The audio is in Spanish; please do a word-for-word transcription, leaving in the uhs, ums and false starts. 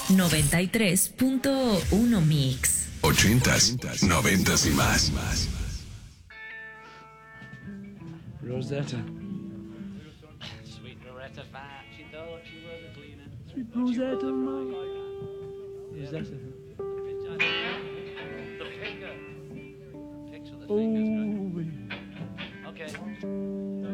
noventa y tres punto uno Mix. Ochentas, noventas y más. Rosetta. Sweet Loretta Fat, she thought she was a cleaner. Sweet Rosetta, my. Rosetta. The finger. Picture the Oh. fingers